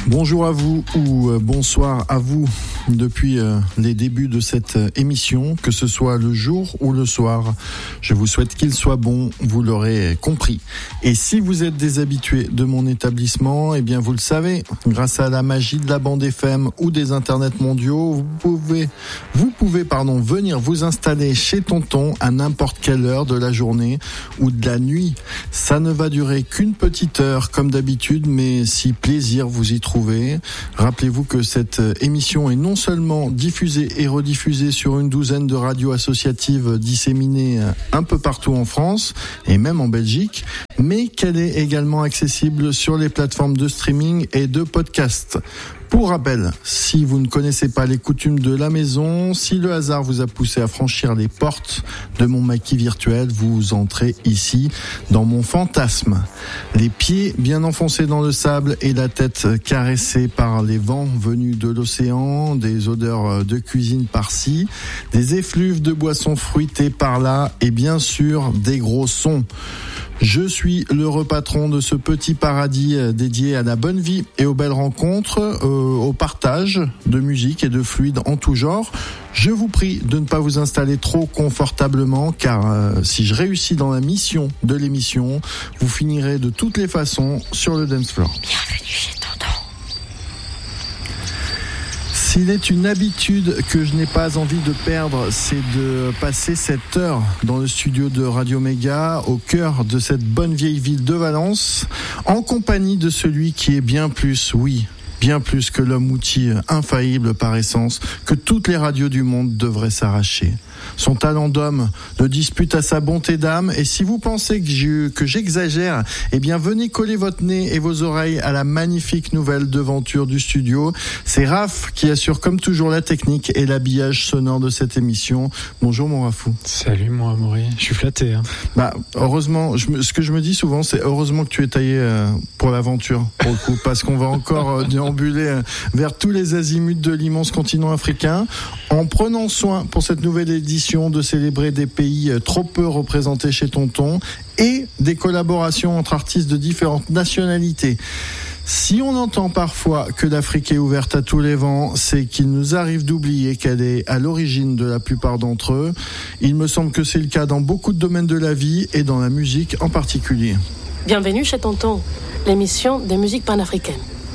Bonjour à vous ou bonsoir à vous depuis les débuts de cette émission, que ce soit le jour ou le soir. Je vous souhaite qu'il soit bon, vous l'aurez compris. Et si vous êtes des habitués de mon établissement, eh bien vous le savez, grâce à la magie de la bande FM ou des internets mondiaux, vous pouvez venir vous installer chez Tonton à n'importe quelle heure de la journée ou de la nuit. Ça ne va durer qu'une petite heure comme d'habitude, mais si plaisir vous y trouvez. Rappelez-vous que cette émission est non seulement diffusée et rediffusée sur une douzaine de radios associatives disséminées un peu partout en France et même en Belgique, mais qu'elle est également accessible sur les plateformes de streaming et de podcast. Pour rappel, si vous ne connaissez pas les coutumes de la maison, si le hasard vous a poussé à franchir les portes de mon maquis virtuel, vous entrez ici dans mon fantasme. Les pieds bien enfoncés dans le sable et la tête caressée par les vents venus de l'océan, des odeurs de cuisine par-ci, des effluves de boissons fruitées par-là et bien sûr des gros sons. Je suis le repatron de ce petit paradis dédié à la bonne vie et aux belles rencontres, au partage de musique et de fluides en tout genre. Je vous prie de ne pas vous installer trop confortablement car si je réussis dans la mission de l'émission, vous finirez de toutes les façons sur le dance floor. Bienvenue chez Tonton. S'il est une habitude que je n'ai pas envie de perdre, c'est de passer cette heure dans le studio de Radio Méga, au cœur de cette bonne vieille ville de Valence, en compagnie de celui qui est bien plus que l'homme-outil infaillible par essence, que toutes les radios du monde devraient s'arracher. Son talent d'homme le dispute à sa bonté d'âme, et si vous pensez que j'exagère, eh bien venez coller votre nez et vos oreilles à la magnifique nouvelle devanture du studio. C'est Raph qui assure comme toujours la technique et l'habillage sonore de cette émission. Bonjour mon Rafou. Salut mon Amaury, je suis flatté. Heureusement, ce que je me dis souvent, c'est heureusement que tu es taillé pour l'aventure, pour le coup, parce qu'on va encore déambuler vers tous les azimuts de l'immense continent africain, en prenant soin pour cette nouvelle édition de célébrer des pays trop peu représentés chez Tonton et des collaborations entre artistes de différentes nationalités. Si on entend parfois que l'Afrique est ouverte à tous les vents, c'est qu'il nous arrive d'oublier qu'elle est à l'origine de la plupart d'entre eux. Il me semble que c'est le cas dans beaucoup de domaines de la vie et dans la musique en particulier. Bienvenue chez Tonton, l'émission des musiques panafricaines.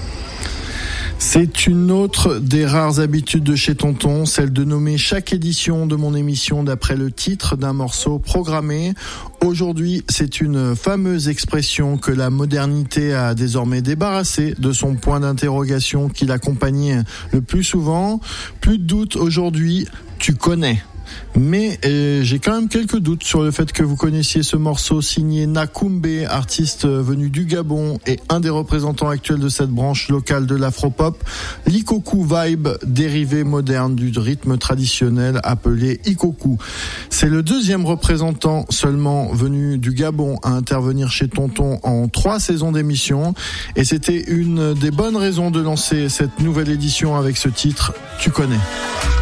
C'est une autre des rares habitudes de chez Tonton, celle de nommer chaque édition de mon émission d'après le titre d'un morceau programmé. Aujourd'hui, c'est une fameuse expression que la modernité a désormais débarrassée de son point d'interrogation qui l'accompagnait le plus souvent. Plus de doute aujourd'hui, tu connais. Mais j'ai quand même quelques doutes sur le fait que vous connaissiez ce morceau signé Nakumbe, artiste venu du Gabon et un des représentants actuels de cette branche locale de l'afropop, l'Ikoku Vibe, dérivé moderne du rythme traditionnel appelé Ikoku. C'est le deuxième représentant seulement venu du Gabon à intervenir chez Tonton en 3 saisons d'émission, et c'était une des bonnes raisons de lancer cette nouvelle édition avec ce titre, Tu connais.